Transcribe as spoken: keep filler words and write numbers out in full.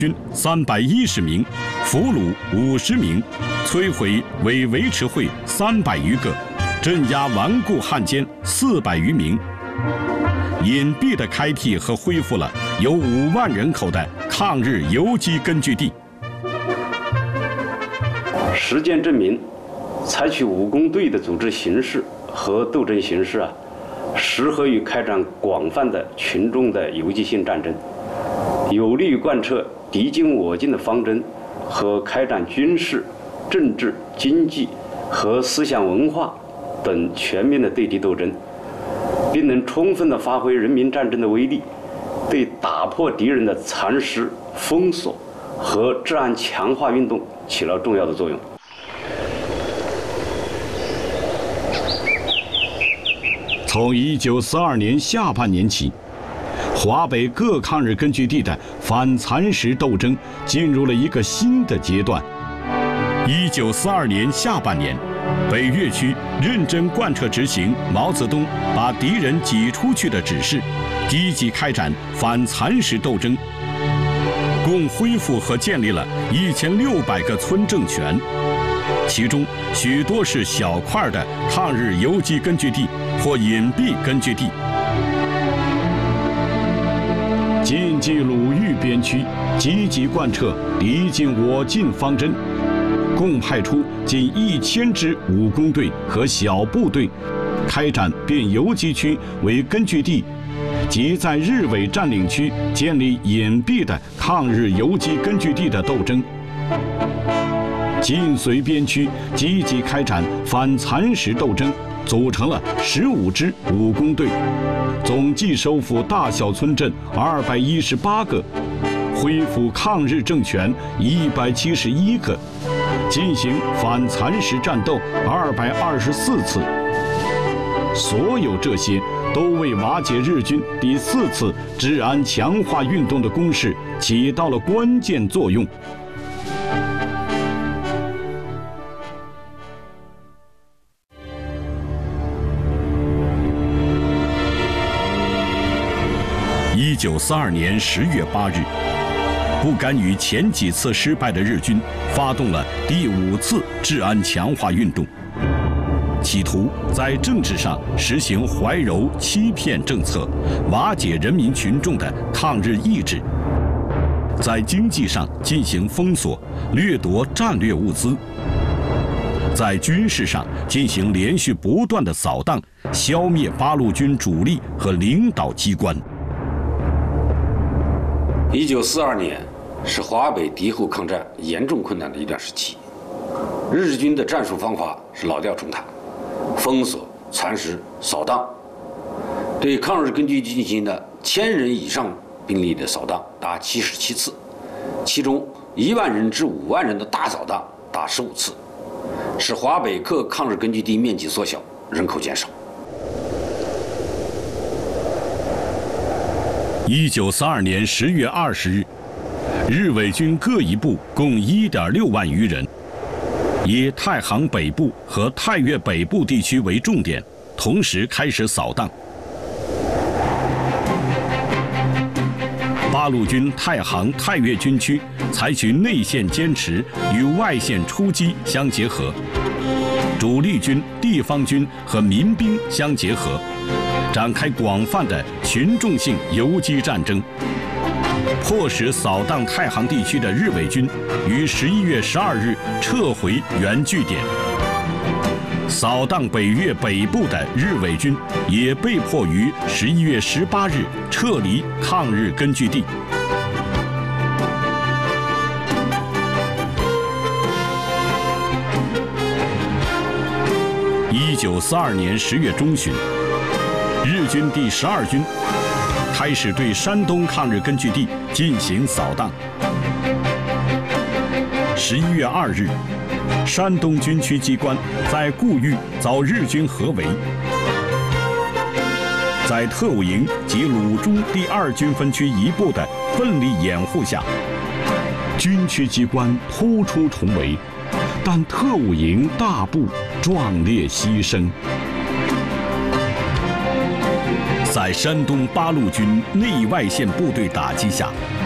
军三百一十名，俘虏五十名，摧毁伪维持会三百余个，镇压顽固汉奸四百余名。隐蔽地开辟和恢复了有五万人口的抗日游击根据地。 实践证明，采取武工队的组织形式和斗争形式啊，适合于开展广泛的群众的游击性战争，有利于贯彻敌进我进的方针和开展军事、政治、经济和思想文化等全面的对敌斗争，并能充分地发挥人民战争的威力，对打破敌人的蚕食、封锁和治安强化运动起了重要的作用。 从一九四二年下半年起，华北各抗日根据地的反蚕食斗争进入了一个新的阶段。一九四二年下半年，北岳区认真贯彻执行毛泽东把敌人挤出去的指示，积极开展反蚕食斗争，共恢复和建立了一千六百个村政权，其中许多是小块的抗日游击根据地或隐蔽根据地。晋冀鲁豫边区积极贯彻敌进我进方针，共派出近一千支武工队和小部队，开展变游击区为根据地及在日伪占领区建立隐蔽的抗日游击根据地的斗争。晋绥边区积极开展反蚕食斗争，组成了十五支武工队，总计收复大小村镇二百一十八个，恢复抗日政权一百七十一个，进行反蚕食战斗二百二十四次。所有这些都为瓦解日军第四次治安强化运动的攻势起到了关键作用。一九四二年十月八日，不甘于前几次失败的日军发动了第五次治安强化运动，企图在政治上实行怀柔欺骗政策，瓦解人民群众的抗日意志；在经济上进行封锁，掠夺战略物资；在军事上进行连续不断的扫荡，消灭八路军主力和领导机关。 一九四二年是华北敌后抗战严重困难的一段时期，日军的战术方法是老调重弹，封锁、蚕食、扫荡，对抗日根据地进行的千人以上兵力的扫荡达七十七次，其中一万人至五万人的大扫荡达十五次，使华北各抗日根据地面积缩小，人口减少。 一九四二年十月二十日，日伪军各一部共一点六万余人，以太行北部和太岳北部地区为重点，同时开始扫荡。八路军太行、太岳军区采取内线坚持与外线出击相结合，主力军、地方军和民兵相结合，展开广泛的群众性游击战争，迫使扫荡太行地区的日伪军于十一月十二日撤回原据点。扫荡北岳北部的日伪军也被迫于十一月十八日撤离抗日根据地。一九四二年十月中旬，日军第十二军开始对山东抗日根据地进行扫荡。十一月二日，山东军区机关在固豫遭日军合围，在特务营及鲁中第二军分区一部的奋力掩护下，军区机关突出重围，但特务营大部壮烈牺牲。在山东八路军内外线部队打击下，